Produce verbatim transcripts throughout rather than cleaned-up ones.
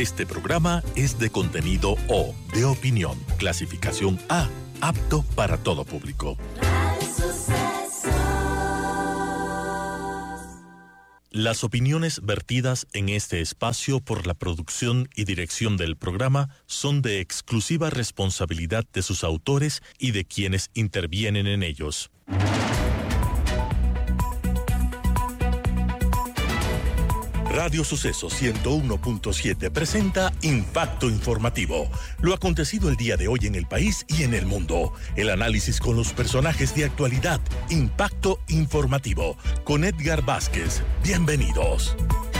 Este programa es de contenido O, de opinión, clasificación A, apto para todo público. Las opiniones vertidas en este espacio por la producción y dirección del programa son de exclusiva responsabilidad de sus autores y de quienes intervienen en ellos. Radio Suceso ciento uno punto siete presenta Impacto Informativo. Lo acontecido el día de hoy en el país y en el mundo. El análisis con los personajes de actualidad. Impacto Informativo. Con Edgar Vázquez. Bienvenidos.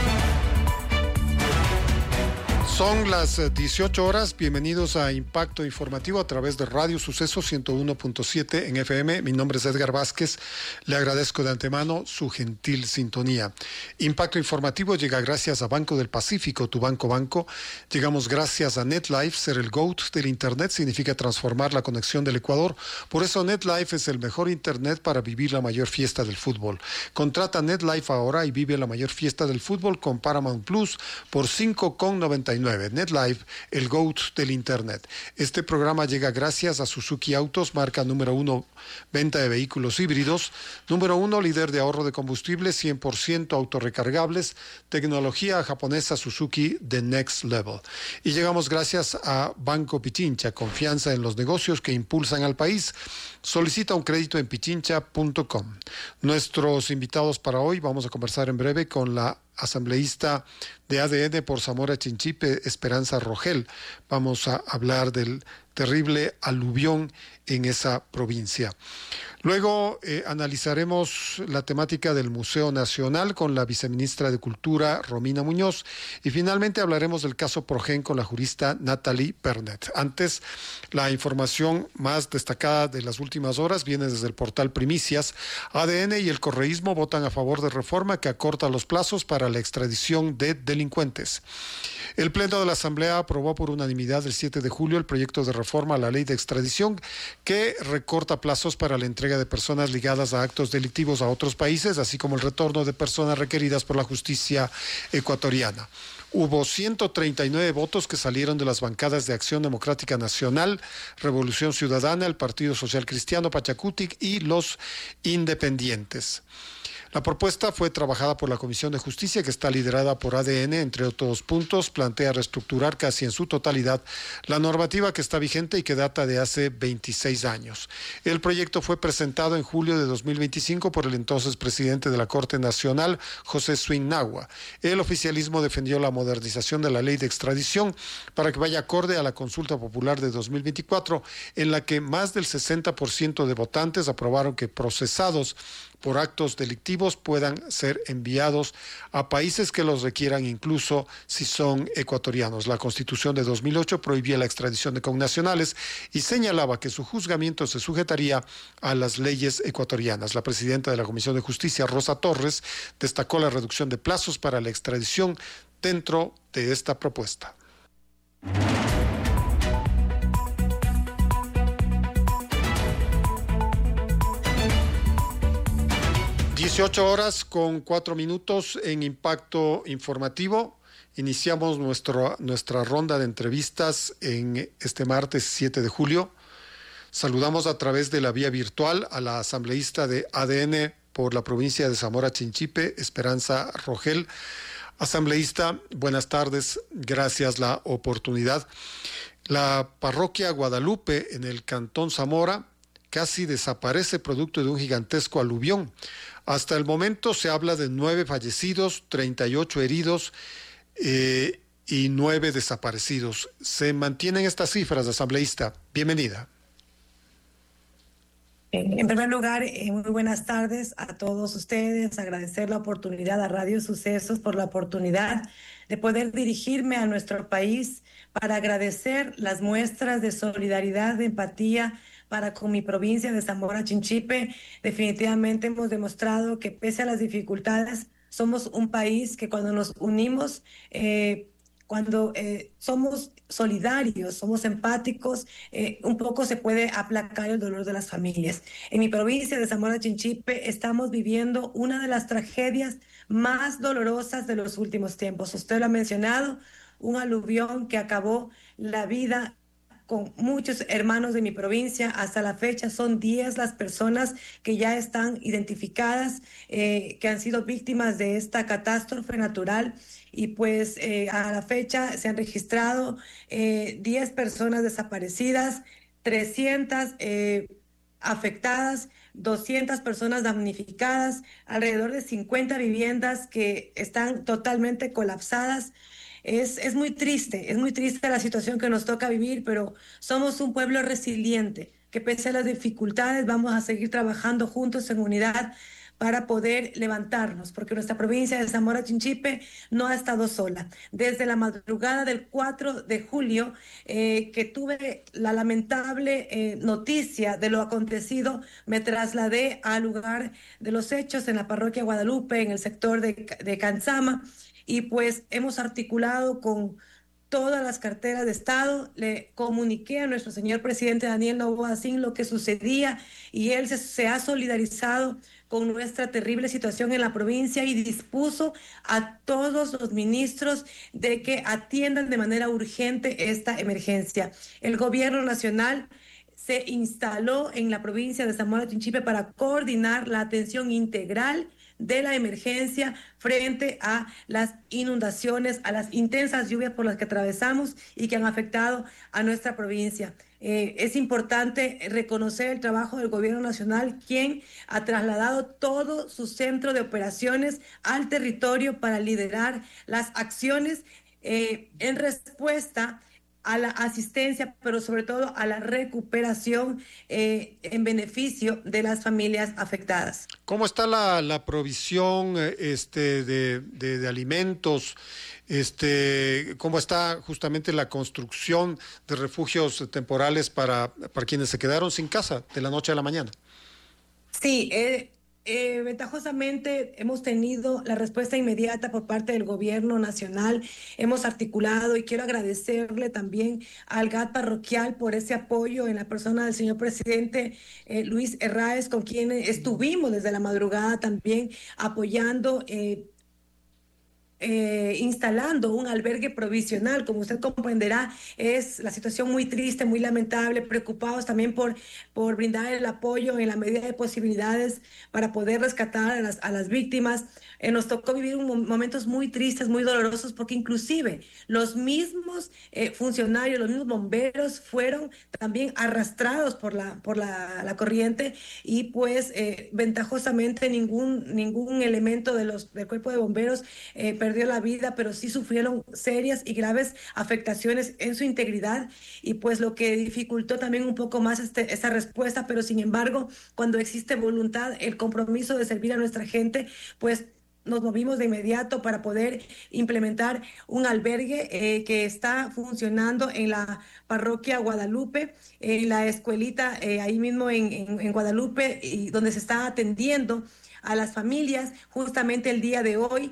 Son las dieciocho horas, bienvenidos a Impacto Informativo a través de Radio Suceso ciento uno punto siete en F M. Mi nombre es Edgar Vázquez, le agradezco de antemano su gentil sintonía. Impacto Informativo llega gracias a Banco del Pacífico, tu banco banco. Llegamos gracias a NetLife, ser el GOAT del Internet significa transformar la conexión del Ecuador. Por eso NetLife es el mejor Internet para vivir la mayor fiesta del fútbol. Contrata NetLife ahora y vive la mayor fiesta del fútbol con Paramount Plus por cinco con noventa y nueve. NetLife, el GOAT del Internet. Este programa llega gracias a Suzuki Autos, marca número uno, venta de vehículos híbridos. Número uno, líder de ahorro de combustible, cien por ciento autorrecargables, tecnología japonesa Suzuki The Next Level. Y llegamos gracias a Banco Pichincha, confianza en los negocios que impulsan al país. Solicita un crédito en pichincha punto com. Nuestros invitados para hoy, vamos a conversar en breve con la asambleísta de A D N por Zamora Chinchipe, Esperanza Rogel. Vamos a hablar del terrible aluvión en esa provincia. Luego eh, analizaremos la temática del Museo Nacional con la viceministra de Cultura, Romina Muñoz, y finalmente hablaremos del caso Progen con la jurista Natalie Pernet. Antes, la información más destacada de las últimas horas viene desde el portal Primicias. A D N y el correísmo votan a favor de reforma que acorta los plazos para la extradición de delincuentes. El Pleno de la Asamblea aprobó por unanimidad el siete de julio el proyecto de reforma a la ley de extradición que recorta plazos para la entrega de personas ligadas a actos delictivos a otros países, así como el retorno de personas requeridas por la justicia ecuatoriana. Hubo ciento treinta y nueve votos que salieron de las bancadas de Acción Democrática Nacional, Revolución Ciudadana, el Partido Social Cristiano, Pachacutic y los Independientes. La propuesta fue trabajada por la Comisión de Justicia, que está liderada por A D N, entre otros puntos, plantea reestructurar casi en su totalidad la normativa que está vigente y que data de hace veintiséis años. El proyecto fue presentado en julio de dos mil veinticinco por el entonces presidente de la Corte Nacional, José Swing Nagua. El oficialismo defendió la modernización de la ley de extradición para que vaya acorde a la consulta popular de dos mil veinticuatro, en la que más del sesenta por ciento de votantes aprobaron que procesados por actos delictivos puedan ser enviados a países que los requieran, incluso si son ecuatorianos. La Constitución de dos mil ocho prohibía la extradición de connacionales y señalaba que su juzgamiento se sujetaría a las leyes ecuatorianas. La presidenta de la Comisión de Justicia, Rosa Torres, destacó la reducción de plazos para la extradición dentro de esta propuesta. dieciocho horas con cuatro minutos en Impacto Informativo. Iniciamos nuestro, nuestra ronda de entrevistas en este martes siete de julio. Saludamos a través de la vía virtual a la asambleísta de A D N por la provincia de Zamora Chinchipe, Esperanza Rogel. Asambleísta, buenas tardes, gracias la oportunidad. La parroquia Guadalupe en el Cantón Zamora casi desaparece producto de un gigantesco aluvión. Hasta el momento se habla de nueve fallecidos, treinta y ocho heridos eh, y nueve desaparecidos. ¿Se mantienen estas cifras, asambleísta? Bienvenida. En primer lugar, eh, muy buenas tardes a todos ustedes. Agradecer la oportunidad a Radio Sucesos por la oportunidad de poder dirigirme a nuestro país para agradecer las muestras de solidaridad, de empatía para con mi provincia de Zamora Chinchipe. Definitivamente hemos demostrado que pese a las dificultades, somos un país que cuando nos unimos, eh, cuando eh, somos solidarios, somos empáticos, eh, un poco se puede aplacar el dolor de las familias. En mi provincia de Zamora Chinchipe estamos viviendo una de las tragedias más dolorosas de los últimos tiempos. Usted lo ha mencionado, un aluvión que acabó la vida con muchos hermanos de mi provincia. Hasta la fecha son diez las personas que ya están identificadas, eh, que han sido víctimas de esta catástrofe natural. Y pues eh, a la fecha se han registrado eh, diez personas desaparecidas, trescientas eh, afectadas, doscientas personas damnificadas, alrededor de cincuenta viviendas que están totalmente colapsadas. Es, es muy triste, es muy triste la situación que nos toca vivir, pero somos un pueblo resiliente, que pese a las dificultades vamos a seguir trabajando juntos en unidad para poder levantarnos, porque nuestra provincia de Zamora Chinchipe no ha estado sola. Desde la madrugada del cuatro de julio, eh, que tuve la lamentable eh, noticia de lo acontecido, me trasladé al lugar de los hechos en la parroquia Guadalupe, en el sector de, de Canzama, y pues hemos articulado con todas las carteras de Estado. Le comuniqué a nuestro señor presidente Daniel Noboa Sin lo que sucedía, y él se, se ha solidarizado con nuestra terrible situación en la provincia y dispuso a todos los ministros de que atiendan de manera urgente esta emergencia. El gobierno nacional se instaló en la provincia de Zamora Chinchipe para coordinar la atención integral de la emergencia frente a las inundaciones, a las intensas lluvias por las que atravesamos y que han afectado a nuestra provincia. Eh, es importante reconocer el trabajo del gobierno nacional, quien ha trasladado todo su centro de operaciones al territorio para liderar las acciones eh, en respuesta a la asistencia, pero sobre todo a la recuperación eh, en beneficio de las familias afectadas. ¿Cómo está la, la provisión este, de, de, de alimentos? Este, ¿Cómo está justamente la construcción de refugios temporales para, para quienes se quedaron sin casa de la noche a la mañana? Sí, eh, Eh, ventajosamente hemos tenido la respuesta inmediata por parte del gobierno nacional. Hemos articulado, y quiero agradecerle también al G A T parroquial por ese apoyo en la persona del señor presidente eh, Luis Herráez, con quien estuvimos desde la madrugada también apoyando eh, Eh, instalando un albergue provisional. Como usted comprenderá, es la situación muy triste, muy lamentable, preocupados también por, por brindar el apoyo en la medida de posibilidades para poder rescatar a las, a las víctimas. Eh, nos tocó vivir un, momentos muy tristes, muy dolorosos, porque inclusive los mismos eh, funcionarios, los mismos bomberos fueron también arrastrados por la, por la, la corriente, y pues eh, ventajosamente ningún, ningún elemento de los, del cuerpo de bomberos eh, perdió la vida, pero sí sufrieron serias y graves afectaciones en su integridad, y pues lo que dificultó también un poco más este, esa respuesta. Pero sin embargo, cuando existe voluntad, el compromiso de servir a nuestra gente, pues nos movimos de inmediato para poder implementar un albergue eh, que está funcionando en la parroquia Guadalupe, en la escuelita eh, ahí mismo en, en, en Guadalupe, y donde se está atendiendo a las familias. Justamente el día de hoy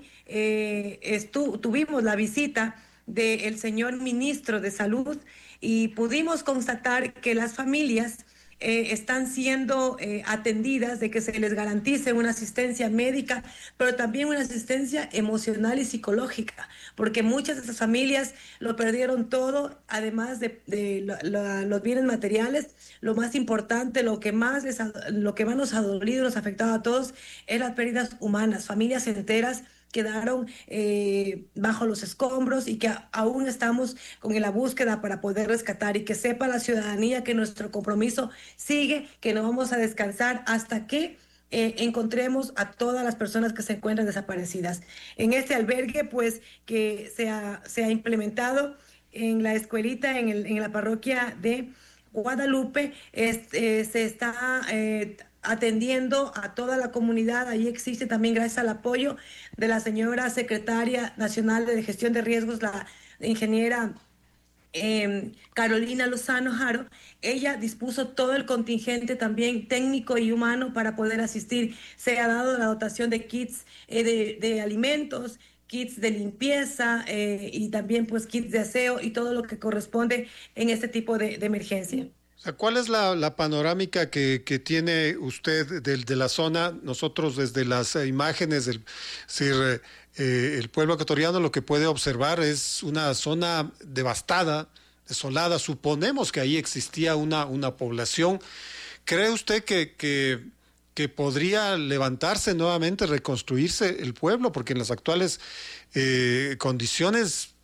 eh, estu- tuvimos la visita del señor ministro de Salud, y pudimos constatar que las familias Eh, están siendo eh, atendidas, de que se les garantice una asistencia médica, pero también una asistencia emocional y psicológica, porque muchas de esas familias lo perdieron todo, además de, de lo, lo, los bienes materiales. Lo más importante, lo que más les ha, lo que más nos ha dolido, nos ha afectado a todos, es las pérdidas humanas. Familias enteras quedaron eh, bajo los escombros, y que a, aún estamos con la búsqueda para poder rescatar, y que sepa la ciudadanía que nuestro compromiso sigue, que no vamos a descansar hasta que eh, encontremos a todas las personas que se encuentran desaparecidas. En este albergue, pues, que se ha, se ha implementado en la escuelita, en, el, en la parroquia de Guadalupe, es, eh, se está eh, atendiendo a toda la comunidad. Ahí existe también, gracias al apoyo de la señora secretaria nacional de gestión de riesgos, la ingeniera eh, Carolina Lozano Jaro. Ella dispuso todo el contingente también técnico y humano para poder asistir. Se ha dado la dotación de kits eh, de, de alimentos, kits de limpieza eh, y también pues kits de aseo y todo lo que corresponde en este tipo de, de emergencia. O sea, ¿cuál es la, la panorámica que, que tiene usted de, de la zona? Nosotros desde las imágenes del es decir, eh, el pueblo ecuatoriano lo que puede observar es una zona devastada, desolada. Suponemos que ahí existía una, una población. ¿Cree usted que, que, que podría levantarse nuevamente, reconstruirse el pueblo? Porque en las actuales eh, condiciones